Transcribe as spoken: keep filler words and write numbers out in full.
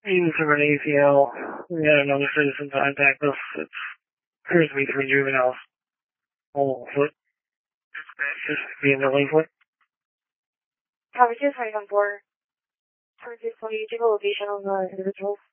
Even through an A C L, we had another citizen contact us. It appears to be three juveniles. Whole foot. Just being delinquent. Coverage is right on board. For this one, you take a location of the individuals.